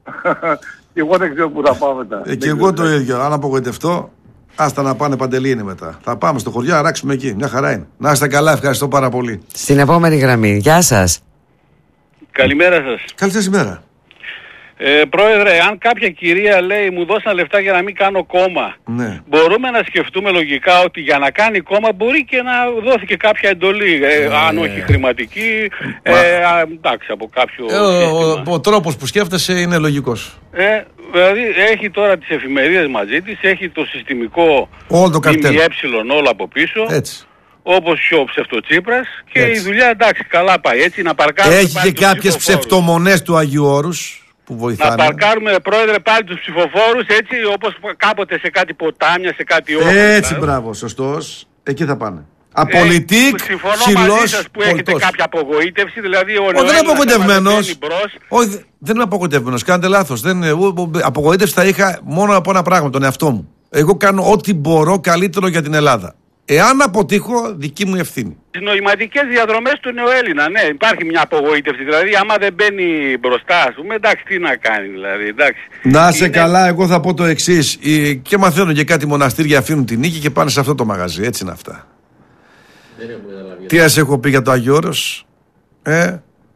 και εγώ δεν ξέρω πού θα πάω μετά. Ε, και εγώ το ίδιο, αν απογοητευτώ, άστα να πάνε Παντελή είναι μετά. Θα πάμε στο χωριό, αράξουμε εκεί, μια χαρά είναι. Να είστε καλά, ευχαριστώ πάρα πολύ. Στην επόμενη γραμμή, γεια σας. Καλημέρα σας. Καλή σας ημέρα. Ε, πρόεδρε, αν κάποια κυρία λέει μου δώσαν λεφτά για να μην κάνω κόμμα, ναι. μπορούμε να σκεφτούμε λογικά ότι για να κάνει κόμμα μπορεί και να δόθηκε κάποια εντολή, ε, ε, αν όχι χρηματική, ε, α, εντάξει, από κάποιο ε, ο, ο, ο τρόπος που σκέφτεσαι είναι λογικός. Ε, δηλαδή έχει τώρα τις εφημερίδες μαζί της, έχει το συστημικό όλο το καρτέλ, ΜΜΕ όλο από πίσω. Έτσι. Όπως και ο Ψευτοτσίπρας και έτσι. η δουλειά εντάξει καλά πάει έτσι να παρκάρουμε. Έχει και κάποιες ψευτομονές του Αγίου Όρους. Να παρκάρουμε, πρόεδρε, πάλι τους ψηφοφόρους έτσι όπως κάποτε σε κάτι ποτάμια, σε κάτι όρος. Έτσι, μπράβο, σωστός. Εκεί θα πάνε. Απολυτικ, ε, συμφωνώ μαζί σας που πολιτός. Έχετε κάποια απογοήτευση, δηλαδή ο δεν είμαι απογοητευμένος. Όχι, δεν είμαι απογοητευμένος. Κάνετε λάθος. Δεν, απογοήτευση θα είχα μόνο από ένα πράγμα, τον εαυτό μου. Εγώ κάνω ό,τι μπορώ καλύτερο για την Ελλάδα. Εάν αποτύχω, δική μου ευθύνη. Στις νοηματικές διαδρομές του Νεοέλληνα, ναι, υπάρχει μια απογοήτευση. Δηλαδή, άμα δεν μπαίνει μπροστά, ας πούμε, εντάξει, τι να κάνει, δηλαδή, εντάξει. Να σε είναι... καλά, εγώ θα πω το εξής. Και μαθαίνω και κάτι μοναστήρια αφήνουν την νίκη και πάνε σε αυτό το μαγαζί. Έτσι είναι αυτά. Τι ας έχω πει για το Άγιο Όρος? Ε,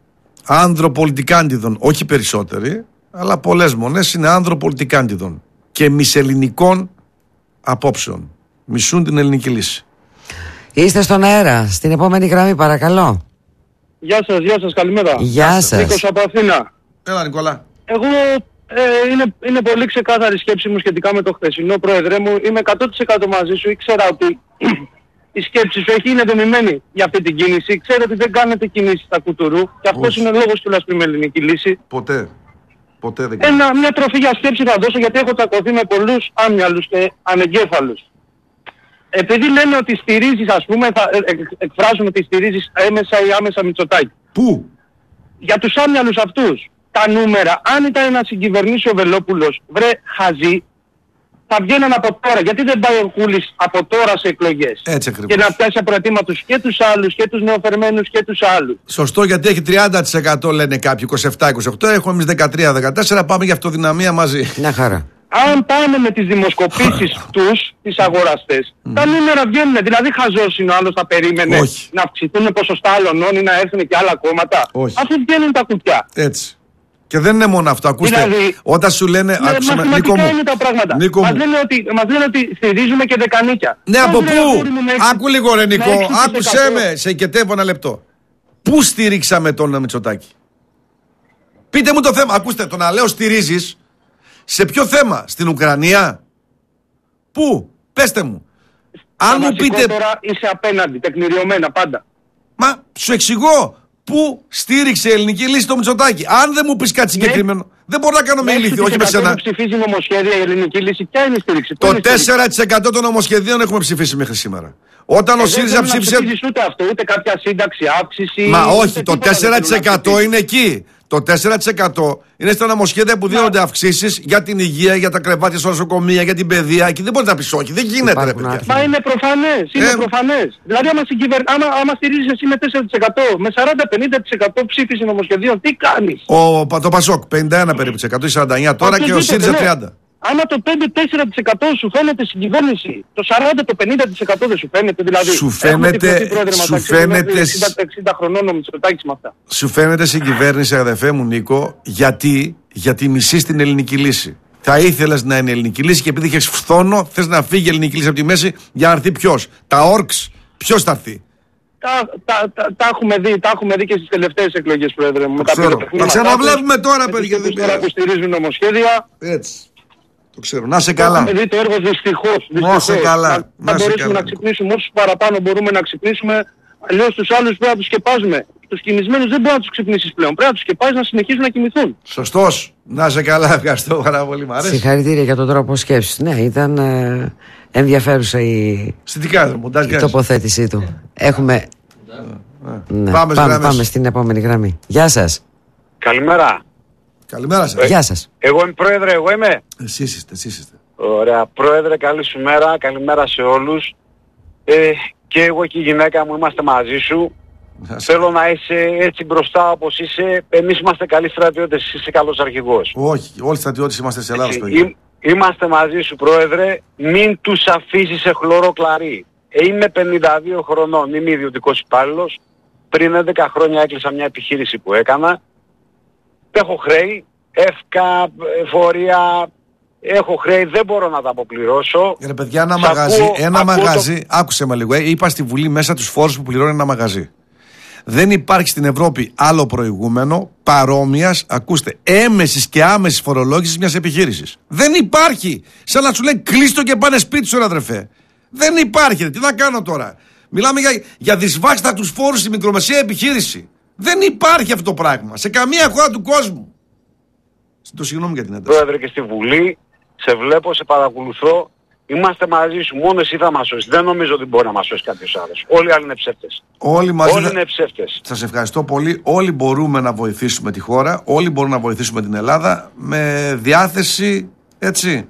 άνδροπολιτικάντιδων, όχι περισσότεροι, αλλά πολλές μονές είναι άνδροπολιτικάντιδων και μισελληνικών απόψεων. Μισούν την ελληνική λύση. Είστε στον αέρα. Στην επόμενη γραμμή, παρακαλώ. Γεια σας, γεια σας, καλημέρα. Γεια σας. Νίκος από Αθήνα. Έλα, Νικόλα. Εγώ ε, είναι, είναι πολύ ξεκάθαρη σκέψη μου σχετικά με το χθεσινό, πρόεδρε μου. Είμαι εκατό τοις εκατό μαζί σου. Ήξερα ότι η σκέψη σου έχει είναι δομημένη για αυτή την κίνηση. Ξέρω ότι δεν κάνετε κινήσεις στα κουτουρού. Και αυτός είναι λόγος τουλάχιστον με ελληνική λύση. Ποτέ. Ποτέ δεν Ένα, μια τροφή για σκέψη θα δώσω γιατί έχω τσακωθεί με πολλούς άμυαλους και ανεγκέφαλους. Επειδή λένε ότι στηρίζεις, ας πούμε, θα ε, ε, εκφράζουν ότι στηρίζεις έμεσα ή άμεσα Μητσοτάκη. Πού? Για τους άμυαλους αυτούς, τα νούμερα, αν ήταν να συγκυβερνήσει ο Βελόπουλος, βρε χαζί, θα βγαίναν από τώρα. Γιατί δεν πάει ο Κούλης από τώρα σε εκλογές? Έτσι ακριβώς. Και να πιάσει απροετοίματους και τους άλλους, και τους νεοφερμένους και τους άλλους. Σωστό, γιατί έχει τριάντα τοις εκατό λένε κάποιοι, είκοσι επτά είκοσι οκτώ, έχουμε εμείς δεκατρία δεκατέσσερα, πάμε για αυτοδυναμία μαζί. Μια χαρά. Αν πάμε με τις δημοσκοπήσεις τους, τις αγοραστές, mm. τα νούμερα βγαίνουν. Δηλαδή χαζός είναι ο άλλος, θα περίμενε Όχι. να αυξηθούν ποσοστά άλλων ή να έρθουν και άλλα κόμματα. Όχι. Αφού βγαίνουν τα κουτιά. Έτσι. Και δεν είναι μόνο αυτό. Ακούστε, δηλαδή, όταν σου λένε... Ναι, άκουσα, μαθηματικά Νίκο είναι τα πράγματα. Νίκο μας, λένε ότι, μας λένε ότι στηρίζουμε και δεκανίκια. Ναι, μας από πού? Άκου λίγο ρε Νίκο, έξι τοις εκατό. άκουσέ με, σε οικετεύω ένα λεπτό. Πού στηρίξαμε τον Μητσοτάκη? Πείτε μου το θέμα. Ακούστε, το να λέω στηρίζεις, σε ποιο θέμα? Στην Ουκρανία? Πού? Πέστε μου. Αν μου πείτε... Τώρα είσαι απέναντι, τεκμηριωμένα πάντα. Μα σου εξηγώ. Πού στήριξε η ελληνική λύση το Μητσοτάκη? Αν δεν μου πεις κάτι συγκεκριμένο, ναι. δεν μπορώ να κάνω με ηλίθιο, όχι με σένα. Αν ψηφίζει νομοσχέδια η ελληνική λύση, ποια είναι η στήριξη? Το τέσσερα τοις εκατό των νομοσχεδίων έχουμε ψηφίσει μέχρι σήμερα. Όταν ε, ο ΣΥΡΙΖΑ ψήφισε. Δεν ούτε αυτό, ούτε κάποια σύνταξη, αύξηση. Μα όχι, το τέσσερα τοις εκατό είναι εκεί. Το τέσσερα τοις εκατό είναι στα νομοσχέδια που δίνονται αυξήσεις για την υγεία, για τα κρεβάτια στα νοσοκομεία, για την παιδεία. Εκεί δεν μπορεί να πει όχι, δεν γίνεται ρε παιδιά. Μα είναι προφανές, είναι ε... προφανές. Δηλαδή, άμα, συγκυβερ... άμα, άμα στηρίζεις εσύ με τέσσερα τοις εκατό, με σαράντα με πενήντα τοις εκατό ψήφιση νομοσχεδίων, τι κάνεις? Ο, το Πασόκ, πενήντα ένα περίπου τοις εκατό ή σαράντα εννιά τώρα και ο ΣΥΡΙΖΑ τριάντα τοις εκατό. Άμα το πέντε με τέσσερα τοις εκατό σου φαίνεται συγκυβέρνηση, το σαράντα με πενήντα τοις εκατό δεν σου φαίνεται? Δηλαδή, σου φαίνεται, σου φαίνεται, εξήντα χρονών ο Μητσοτάκης με αυτά. Σου φαίνεται συγκυβέρνηση, αδερφέ μου Νίκο, γιατί, γιατί μισείς την ελληνική λύση. Θα ήθελες να είναι ελληνική λύση και επειδή είχες φθόνο, θες να φύγει η ελληνική λύση από τη μέση για να έρθει ποιος? Τα όρξ, ποιος θα έρθει? Τα, τα, τα, τα, έχουμε δει, τα έχουμε δει και στις τελευταίες εκλογές, Πρόεδρε μου. Το ξέρω. Τα ξαναβλέπουμε τώρα, παιδιά. Τώρα που στηρίζουν νομοσχέδια. Έτσι. Το ξέρω. Να σε καλά. Έχουμε δει το έργο δυστυχώς. Να σε καλά. Να, να μπορέσουμε να ξυπνήσουμε όσους παραπάνω μπορούμε να ξυπνήσουμε. Αλλιώς τους άλλους πρέπει να τους σκεπάζουμε. Τους κοιμισμένους δεν μπορεί να τους ξυπνήσεις πλέον. Πρέπει να τους σκεπάζεις να συνεχίσουν να κοιμηθούν. Σωστός. Να σε καλά. Ευχαριστώ πάρα πολύ. Μ' αρέσει. Συγχαρητήρια για τον τρόπο σκέψης. Ναι, ήταν ε, ενδιαφέρουσα η, Στιτικά, η τοποθέτησή του. Έχουμε. Ναι. Πάμε, πάμε, πάμε στην επόμενη γραμμή. Γεια σας. Καλημέρα. Καλημέρα σας. Γεια σας. Εγώ είμαι πρόεδρε, εγώ είμαι. Εσείς είστε, εσείς είστε. Ωραία. Πρόεδρε, καλή σου μέρα. Καλημέρα σε όλους. Ε, και εγώ και η γυναίκα μου είμαστε μαζί σου. Θέλω να είσαι έτσι μπροστά όπως είσαι. Εμείς είμαστε καλοί στρατιώτες, εσύ είσαι καλός αρχηγός. Όχι, όλοι οι στρατιώτες είμαστε σε Ελλάδα. Εί, είμαστε μαζί σου, πρόεδρε. Μην τους αφήσεις σε χλωρό κλαρί. Ε, είμαι πενήντα δύο χρονών, είμαι ιδιωτικός υπάλληλος. Πριν έντεκα χρόνια έκλεισα μια επιχείρηση που έκανα. Έχω χρέη, εύκα, εφορία, έχω χρέη, δεν μπορώ να τα αποπληρώσω. Ρε παιδιά, ένα Σ μαγαζί, ακούω, ένα ακούω μαγαζί, το... άκουσε με λίγο, ε, είπα στη Βουλή μέσα τους φόρους που πληρώνει ένα μαγαζί. Δεν υπάρχει στην Ευρώπη άλλο προηγούμενο παρόμοιας, ακούστε, έμεσης και άμεσης φορολόγησης μιας επιχείρησης. Δεν υπάρχει. Σαν να σου λέει κλείστο και πάνε σπίτι σου, αδερφέ. Δεν υπάρχει. Τι να κάνω τώρα. Μιλάμε για, για δυσβάστατους φόρους στη μικρομεσαία επιχείρηση. Δεν υπάρχει αυτό το πράγμα σε καμία χώρα του κόσμου. Το συγγνώμη για την ένταση. Πρόεδρε, και στη Βουλή σε βλέπω, σε παρακολουθώ. Είμαστε μαζί σου. Μόνο εσύ θα μας σώσεις. Δεν νομίζω ότι μπορεί να μας σώσει κάποιος άλλος. Όλοι οι άλλοι είναι ψεύτες. Όλοι μαζί. Όλοι είναι ψεύτες. Σας ευχαριστώ πολύ. Όλοι μπορούμε να βοηθήσουμε τη χώρα. Όλοι μπορούμε να βοηθήσουμε την Ελλάδα με διάθεση, έτσι,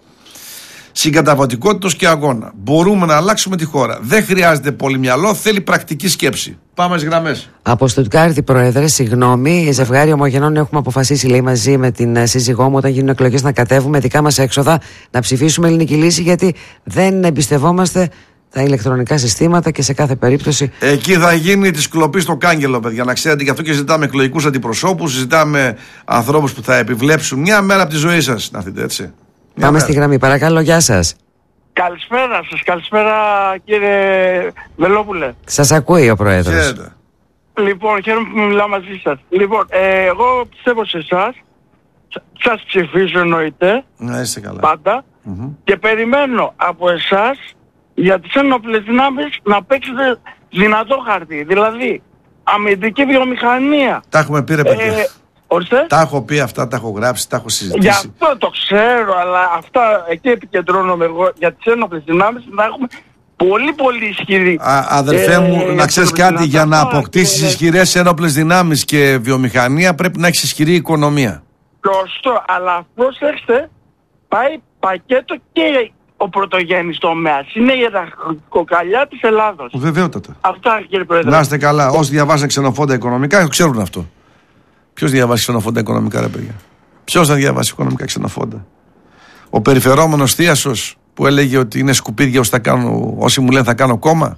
συγκαταβατικότητος και αγώνα. Μπορούμε να αλλάξουμε τη χώρα. Δεν χρειάζεται πολύ μυαλό, θέλει πρακτική σκέψη. Πάμε στις γραμμές. Από Στουτγκάρδη, Πρόεδρε, συγγνώμη. Ζευγάρι ομογενών έχουμε αποφασίσει, λέει, μαζί με την σύζυγό μου, όταν γίνουν εκλογές, να κατέβουμε δικά μας έξοδα, να ψηφίσουμε ελληνική λύση, γιατί δεν εμπιστευόμαστε τα ηλεκτρονικά συστήματα και σε κάθε περίπτωση. Εκεί θα γίνει τη κλοπή στο κάγκελο, παιδιά. Να ξέρετε, γι' αυτό και ζητάμε εκλογικούς αντιπροσώπους, ζητάμε ανθρώπους που θα επιβλέψουν μια μέρα από τη ζωή σας. Να δείτε, έτσι. Πάμε μέρα. Στη γραμμή, παρακαλώ, γεια σας. Καλησπέρα σας, καλησπέρα κύριε Βελόπουλε. Σας ακούει ο Πρόεδρος. Χαίρετε. Λοιπόν, χαίρομαι που μιλάω μαζί σας. Λοιπόν, ε, εγώ πιστεύω σε εσάς, σας ψηφίζω εννοείται, να είστε καλά. Πάντα, mm-hmm. και περιμένω από εσάς για τις ένοπλες δυνάμεις να παίξετε δυνατό χαρτί, δηλαδή αμυντική βιομηχανία. Τα έχουμε πει, ρε παιδιά. Ε, Ορίστε. Τα έχω πει αυτά, τα έχω γράψει, τα έχω συζητήσει. Γι' αυτό το ξέρω, αλλά αυτά εκεί επικεντρώνομαι εγώ για τις ένοπλες δυνάμεις, να έχουμε πολύ πολύ ισχυρή. Α, αδερφέ ε, μου, ε, να ξέρεις κάτι, για να αποκτήσεις και... ισχυρές ένοπλες δυνάμεις και βιομηχανία πρέπει να έχεις ισχυρή οικονομία. Σωστό, αλλά προσέξτε, πάει πακέτο και ο πρωτογενής τομέας. Είναι η ραχοκοκαλιά της Ελλάδος. Βεβαίωτατα. Αυτά, κύριε Πρόεδρε. Να είστε καλά. Όσοι διαβάζουν ξενοφόντα οικονομικά ξέρουν αυτό. Ποιος διαβάσει ξενοφόντα οικονομικά, ρε παιδιά? Ποιος θα διαβάσει οικονομικά ξενοφόντα? Ο περιφερόμενος θείασος που έλεγε ότι είναι σκουπίδια όσοι, θα κάνω, όσοι μου λένε θα κάνω κόμμα.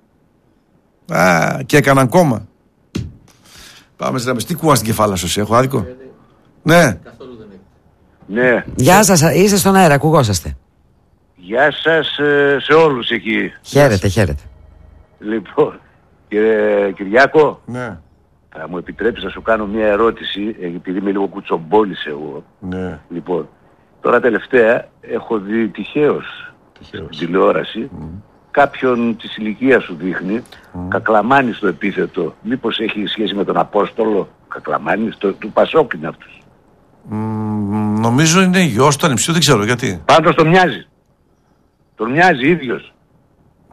Α, και έκαναν κόμμα. Πάμε σε τι κουβά στην κεφάλα σου, έχω άδικο? Ναι. Ναι. Γεια σας, είστε στον αέρα, ακουγόσαστε. Γεια σας σε όλους εκεί. Χαίρετε, χαίρετε. Λοιπόν, κύριε Κυριάκο. Ναι. Θα μου επιτρέψεις να σου κάνω μια ερώτηση, επειδή είμαι λίγο κουτσομπόλης εγώ. Ναι. Λοιπόν, τώρα τελευταία έχω δει τυχαίως στην τηλεόραση mm. κάποιον της ηλικίας σου δείχνει, mm. Κακλαμάνη στο επίθετο. Μήπως έχει σχέση με τον Απόστολο Κακλαμάνη, το, του Πασόκ είναι αυτός? Mm, νομίζω είναι γιος του ανιψιού, δεν ξέρω γιατί. Πάντως τον μοιάζει. Τον μοιάζει ίδιος. Mm.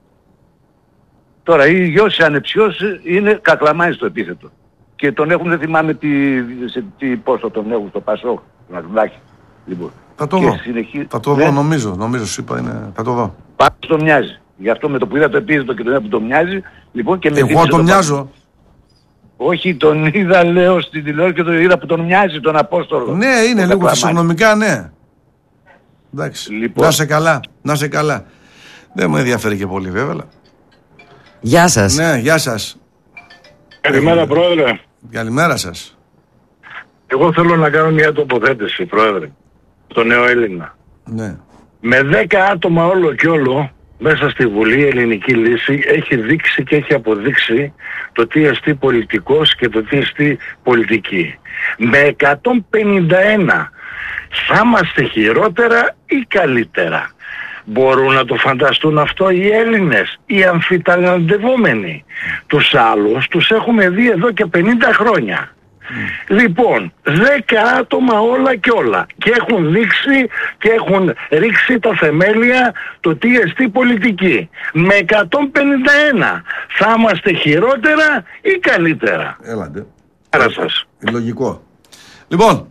Τώρα ή γιος ανεψιός είναι Κακλαμάνη στο επίθετο. Και τον έχουν, δεν θυμάμαι τι, σε, τι πόσο τον έχουν στο Πασόκ, τον Αγδάκη. Λοιπόν. Θα το δω. Συνεχί... Θα το ναι. δω, νομίζω. Νομίζω σου είπα είναι. Θα το δω. Πάντως τον μοιάζει. Γι' αυτό με το που είδα το επίθετο και τον είδα που τον μοιάζει. Λοιπόν, και με εγώ τον μοιάζω. Όχι, τον είδα, λέω, στην τηλεόραση και τον είδα που τον μοιάζει τον Απόστολο. Ναι, είναι λίγο φυσιογνωμικά, ναι. Εντάξει. Λοιπόν. Να σε καλά. Να σε καλά. Δεν με ενδιαφέρει και πολύ, βέβαια. Γεια σας. Ναι, γεια σας. Καλημέρα, Πρόεδρε. Καλημέρα σας. Εγώ θέλω να κάνω μια τοποθέτηση, Πρόεδρε, στο νέο Έλληνα. Ναι. Με δέκα άτομα όλο και όλο μέσα στη Βουλή η ελληνική λύση έχει δείξει και έχει αποδείξει το τι εστί πολιτικός και το τι εστί πολιτική. Με εκατόν πενήντα ένα θα είμαστε χειρότερα ή καλύτερα? Μπορούν να το φανταστούν αυτό οι Έλληνες, οι αμφιταλαντευόμενοι? Τους άλλους τους έχουμε δει εδώ και πενήντα χρόνια. Mm. Λοιπόν, δέκα άτομα όλα και όλα και έχουν δείξει και έχουν ρίξει τα θεμέλια το τι εστί πολιτική. Με εκατόν πενήντα ένα θα είμαστε χειρότερα ή καλύτερα? Έλατε. Άρα σας. Λογικό. Λοιπόν,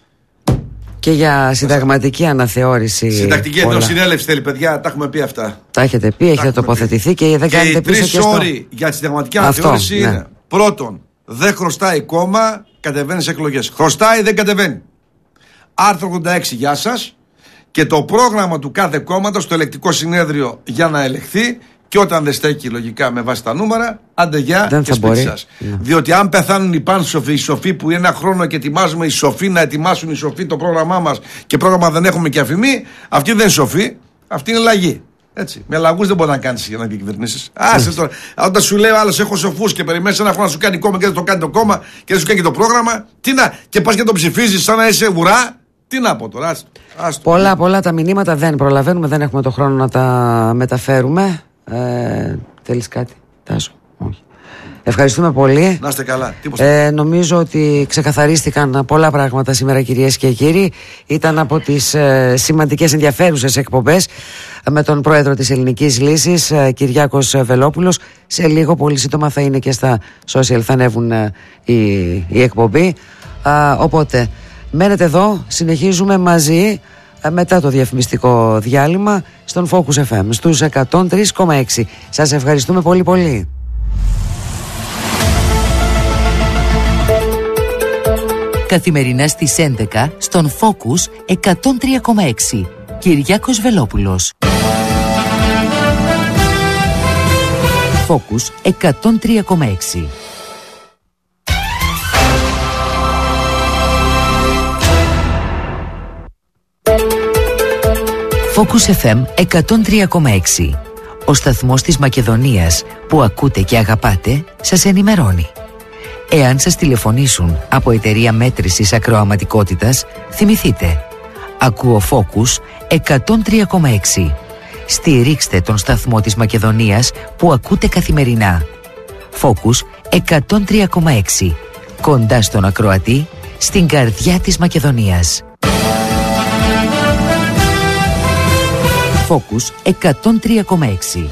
και για συνταγματική αναθεώρηση. Συντακτική εθνοσυνέλευση θέλει, παιδιά, τα έχουμε πει αυτά. Τα έχετε πει, έχετε τοποθετηθεί και δεν κάνετε πίσω. Και οι τρεις όροι για τη συνταγματική αναθεώρηση είναι: ναι. Πρώτον, δεν χρωστάει κόμμα, κατεβαίνει σε εκλογές. Χρωστάει, δεν κατεβαίνει. Άρθρο ογδόντα έξι, γεια σας. Και το πρόγραμμα του κάθε κόμματος στο ελεκτικό συνέδριο για να ελεγχθεί. Και όταν δεν στέκει λογικά με βάση τα νούμερα, άντε γεια και σπίτι σας. Yeah. Διότι αν πεθάνουν οι πάνσοφοι, οι σοφοί που είναι ένα χρόνο και ετοιμάζουμε οι σοφοί να ετοιμάσουν οι σοφοί το πρόγραμμά μας και πρόγραμμα δεν έχουμε και αφημί, αυτοί δεν είναι σοφοί, αυτοί είναι λαγοί. Έτσι. Με λαγούς δεν μπορεί να κάνεις για να διακυβερνήσεις. Άσε τώρα. Όταν σου λέει ο άλλος έχω σοφούς και περιμένεις ένα χρόνο να σου κάνει κόμμα και δεν το κάνει το κόμμα και δεν σου κάνει και το πρόγραμμα, τι να, και πας και το ψηφίζεις σαν να είσαι ουρά. Τι να πω τώρα. Άστο. Πολλά, πολλά τα μηνύματα δεν προλαβαίνουμε, δεν έχουμε το χρόνο να τα μεταφέρουμε. Ε, θέλεις κάτι, Τάσο? Όχι. Ευχαριστούμε πολύ. Να είστε καλά. Ε, νομίζω ότι ξεκαθαρίστηκαν πολλά πράγματα σήμερα, κυρίες και κύριοι. Ήταν από τις ε, σημαντικές ενδιαφέρουσες εκπομπές με τον πρόεδρο της Ελληνικής Λύσης, ε, Κυριάκος Βελόπουλος. Σε λίγο, πολύ σύντομα, θα είναι και στα social, θα ανέβουν ε, η, η εκπομπή. Ε, οπότε, μένετε εδώ, συνεχίζουμε μαζί μετά το διαφημιστικό διάλειμμα στον Focus εφ εμ στους εκατόν τρία κόμμα έξι. Σας ευχαριστούμε πολύ πολύ. Καθημερινά στις έντεκα στον Focus εκατόν τρία κόμμα έξι. Κυριάκος Βελόπουλος. Focus εκατόν τρία κόμμα έξι. Focus εφ εμ εκατόν τρία κόμμα έξι. Ο σταθμός της Μακεδονίας που ακούτε και αγαπάτε σας ενημερώνει. Εάν σας τηλεφωνήσουν από εταιρεία μέτρησης ακροαματικότητας, θυμηθείτε. Ακούω Focus εκατόν τρία κόμμα έξι. Στηρίξτε τον σταθμό της Μακεδονίας που ακούτε καθημερινά. Focus εκατόν τρία κόμμα έξι. Κοντά στον ακροατή, στην καρδιά της Μακεδονίας. Focus εκατόν τρία κόμμα έξι.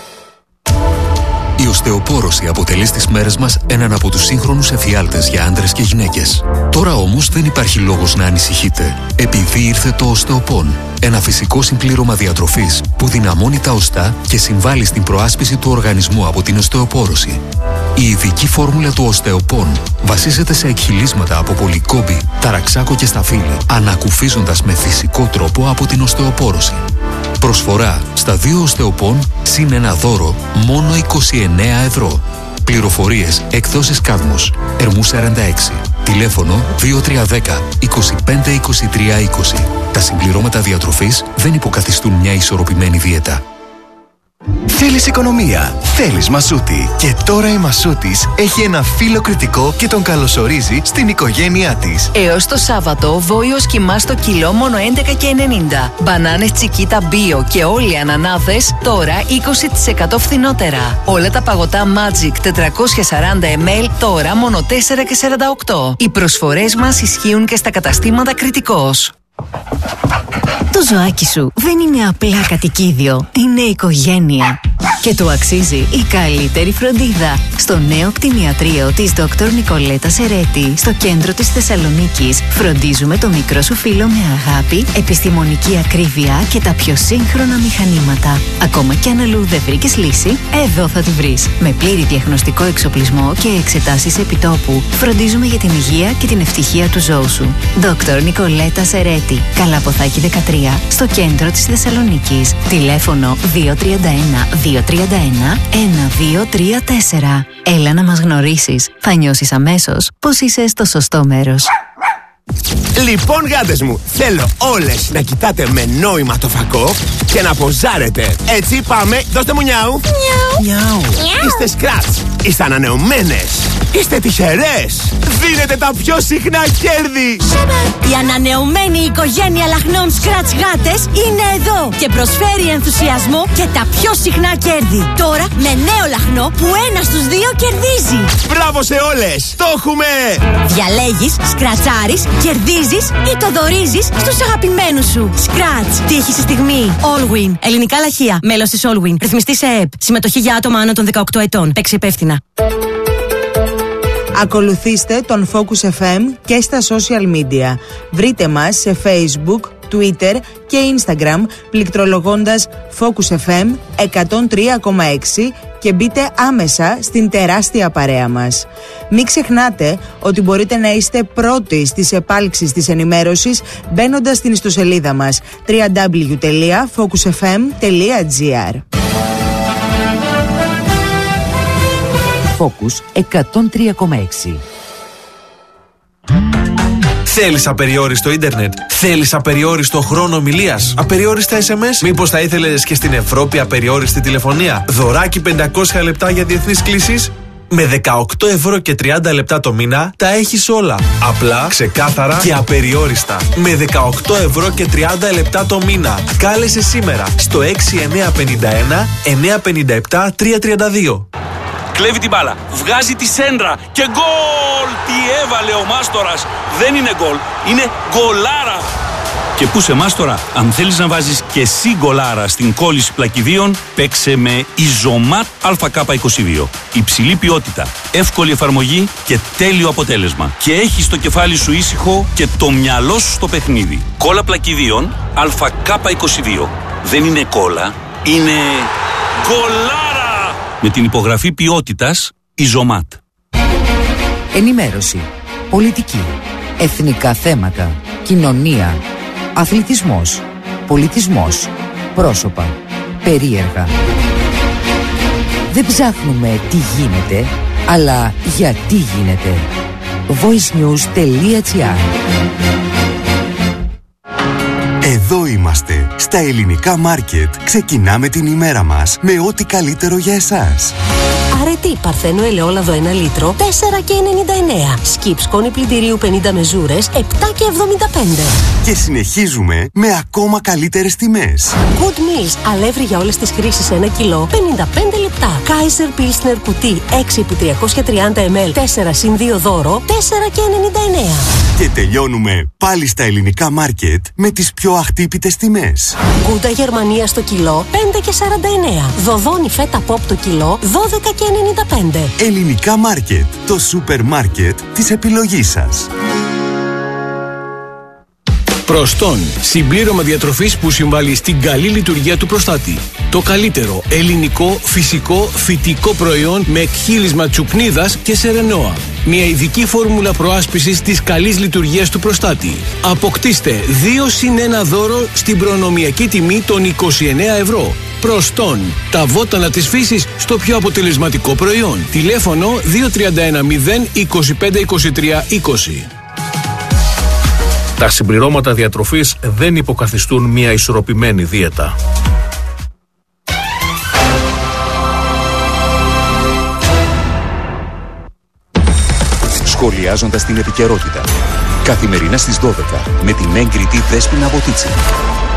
Η οστεοπόρωση αποτελεί στις μέρες μας έναν από τους σύγχρονους εφιάλτες για άντρες και γυναίκες. Τώρα όμως δεν υπάρχει λόγος να ανησυχείτε, επειδή ήρθε το Οστεοπόν. Ένα φυσικό συμπλήρωμα διατροφής που δυναμώνει τα οστά και συμβάλλει στην προάσπιση του οργανισμού από την οστεοπόρωση. Η ειδική φόρμουλα του Οστεοπόν βασίζεται σε εκχυλίσματα από πολυκόμπη, ταραξάκο και σταφύλι, ανακουφίζοντας με φυσικό τρόπο από την οστεοπόρωση. Προσφορά στα δύο Οστεοπόν συν ένα δώρο μόνο είκοσι εννέα ευρώ. Πληροφορίες εκδόσεις Κάδμος, Ερμού σαράντα έξι. Τηλέφωνο δύο τρία ένα μηδέν είκοσι πέντε είκοσι τρία είκοσι. Τα συμπληρώματα διατροφής δεν υποκαθιστούν μια ισορροπημένη δίαιτα. Θέλεις οικονομία, θέλεις Μασούτη. Και τώρα η Μασούτης έχει ένα φίλο κριτικό και τον καλωσορίζει στην οικογένειά της. Έως το Σάββατο, βόηος κιμά στο κιλό μόνο έντεκα και ενενήντα. Μπανάνες Τσικίτα Bio και όλοι οι ανανάδες τώρα είκοσι τοις εκατό φθηνότερα. Όλα τα παγωτά Magic τετρακόσια σαράντα μιλιλίτρα τώρα μόνο τέσσερα και σαράντα οκτώ. Οι προσφορές μας ισχύουν και στα καταστήματα Κριτικός. Το ζωάκι σου δεν είναι απλά κατοικίδιο, είναι οικογένεια. Και του αξίζει η καλύτερη φροντίδα. Στο νέο κτηνιατρίο της Δόκτωρ Νικολέτα Σερέτη, στο κέντρο της Θεσσαλονίκης, φροντίζουμε το μικρό σου φίλο με αγάπη, επιστημονική ακρίβεια και τα πιο σύγχρονα μηχανήματα. Ακόμα κι αν αλλού δεν βρήκες λύση, εδώ θα τη βρεις. Με πλήρη διαγνωστικό εξοπλισμό και εξετάσεις επιτόπου, φροντίζουμε για την υγεία και την ευτυχία του ζώου σου. Δόκτωρ Νικολέτα Σερέτη, Καλαποθάκη δεκατρία, στο κέντρο της Θεσσαλονίκης. Τηλέφωνο δύο τρία ένα δύο τρία ένα ένα δύο τρία τέσσερα. Έλα να μας γνωρίσεις. Θα νιώσεις αμέσως πως είσαι στο σωστό μέρος. Λοιπόν, γάτες μου, θέλω όλες να κοιτάτε με νόημα το φακό και να ποζάρετε. Έτσι, πάμε, δώστε μου νιάου. Νιάου. Είστε σκράτς, είστε ανανεωμένες, είστε τυχερές. Δίνετε τα πιο συχνά κέρδη. Η ανανεωμένη οικογένεια λαχνών Scratch γάτες είναι εδώ και προσφέρει ενθουσιασμό και τα πιο συχνά κέρδη. Τώρα με νέο λαχνό που ένα στους δύο κερδίζει. Μπράβο σε όλες, το έχουμε. Διαλέγεις, σκρατσάρεις, κερδίζεις ή το δωρίζεις στους αγαπημένους σου. Scratch, τύχη στη στιγμή. Allwin, ελληνικά λαχεία, μέλος της Allwin. Ρυθμιστή σε ΕΕΠ. Συμμετοχή για άτομα άνω των δεκαοκτώ ετών. Παίξει υπεύθυνα. Ακολουθήστε τον Focus εφ εμ και στα social media. Βρείτε μας σε Facebook, Twitter και Instagram πληκτρολογώντας Focus εφ εμ εκατόν τρία κόμμα έξι και μπείτε άμεσα στην τεράστια παρέα μας. Μην ξεχνάτε ότι μπορείτε να είστε πρώτοι στις επάλξεις της ενημέρωσης μπαίνοντας στην ιστοσελίδα μας double-u double-u double-u τελεία focus f m τελεία g r. Focus εκατόν τρία κόμμα έξι. Θέλεις απεριόριστο ίντερνετ? Θέλεις απεριόριστο χρόνο ομιλίας? Απεριόριστα ες εμ ες? Μήπως θα ήθελες και στην Ευρώπη απεριόριστη τηλεφωνία? Δωράκι πεντακόσια λεπτά για διεθνείς κλήσεις? Με δεκαοκτώ ευρώ και τριάντα λεπτά το μήνα τα έχεις όλα. Απλά, ξεκάθαρα και απεριόριστα. Με δεκαοκτώ ευρώ και τριάντα λεπτά το μήνα. Κάλεσε σήμερα στο έξι εννιά πέντε ένα εννιά πέντε επτά τρία τρία δύο. Κλέβει την μπάλα, βγάζει τη σέντρα και γκολ! Τι έβαλε ο Μάστορας! Δεν είναι γκολ, είναι γκολάρα! Και πού σε Μάστορα, αν θέλεις να βάζεις και εσύ γκολάρα στην κόλληση πλακιδίων, παίξε με Ιζωμάτ Α Κ είκοσι δύο. Υψηλή ποιότητα, εύκολη εφαρμογή και τέλειο αποτέλεσμα. Και έχεις το κεφάλι σου ήσυχο και το μυαλό σου στο παιχνίδι. Κόλλα πλακιδίων Α Κ είκοσι δύο. Δεν είναι κόλλα, είναι γκολάρα! Με την υπογραφή ποιότητας Ιζωμάτ. Ενημέρωση, πολιτική, εθνικά θέματα, κοινωνία, αθλητισμός, πολιτισμός, πρόσωπα, περίεργα. Δεν ψάχνουμε τι γίνεται, αλλά γιατί γίνεται. voicenews τελεία gr. Εδώ είμαστε, στα ελληνικά μάρκετ. Ξεκινάμε την ημέρα μας με ό,τι καλύτερο για εσάς. Αρετή Παρθένο ελαιόλαδο ένα λίτρο, τέσσερα και ενενήντα εννέα. Σκιπ σκόνη πλυντηρίου πενήντα μεζούρες, επτά και εβδομήντα πέντε. Και συνεχίζουμε με ακόμα καλύτερες τιμές. Good Meals, αλεύρι για όλες τις χρήσεις ένα κιλό, πενήντα πέντε λεπτά. Kaiser Pilsner κουτί έξι επί τριακόσια τριάντα μιλιλίτρα, τέσσερα συν δύο δώρο, τέσσερα και ενενήντα εννέα. Και τελειώνουμε πάλι στα ελληνικά μάρκετ με τις πιο αχτύπητες τιμές. Γκούντα Γερμανία στο κιλό, πέντε και σαράντα εννέα. Δοδόνι φέτα pop το κιλό, δώδεκα και ενενήντα πέντε. Ελληνικά μάρκετ, το σούπερ μάρκετ της επιλογής σας. Προστόν, συμπλήρωμα διατροφής που συμβάλλει στην καλή λειτουργία του προστάτη. Το καλύτερο ελληνικό, φυσικό, φυτικό προϊόν με εκχύλισμα τσουκνίδας και σερενόα. Μια ειδική φόρμουλα προάσπισης της καλής λειτουργίας του προστάτη. Αποκτήστε δύο συν ένα δώρο στην προνομιακή τιμή των είκοσι εννέα ευρώ. Προστόν, τα βότανα της φύσης στο πιο αποτελεσματικό προϊόν. Τηλέφωνο δύο τρία ένα μηδέν είκοσι πέντε είκοσι τρία είκοσι. Τα συμπληρώματα διατροφής δεν υποκαθιστούν μια ισορροπημένη δίαιτα. Σχολιάζοντας την επικαιρότητα. Καθημερινά στις δώδεκα με την έγκριτη Δέσποινα Βοτίτσι.